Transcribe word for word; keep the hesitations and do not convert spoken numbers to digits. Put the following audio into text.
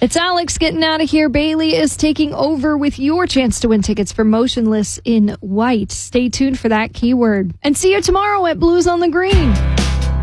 It's Alex getting out of here. Bailey is taking over with your chance to win tickets for Motionless in White. Stay tuned for that keyword. And see you tomorrow at Blues on the Green.